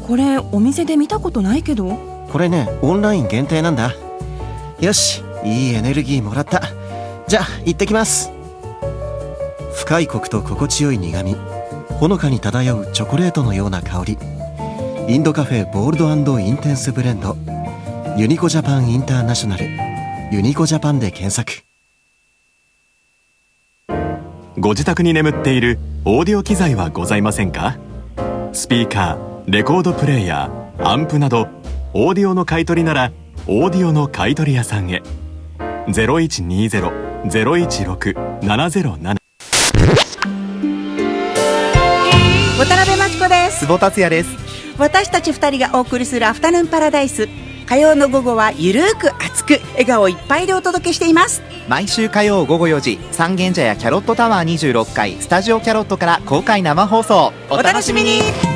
これお店で見たことないけど。 これね、オンライン限定なんだ。よし、いいエネルギーもらった。じゃあ行ってきます。深いコクと心地よい苦み、ほのかに漂うチョコレートのような香り。インドカフェボールド&インテンスブレンド、ユニコジャパンインターナショナル、ユニコジャパンで検索。 ご自宅に眠っているオーディオ機材はございませんか？スピーカー、レコードプレーヤー、アンプなどオーディオの買い取りならオーディオの買い取り屋さんへ。 0120-016-707。 渡辺真知子です。 久保達也です。 私たち2人がお送りするアフタヌーンパラダイス。火曜の午後はゆるーく熱く笑顔いっぱいでお届けしています。 毎週火曜午後4時、三軒茶屋キャロットタワー26階スタジオキャロットから公開生放送。 お楽しみに。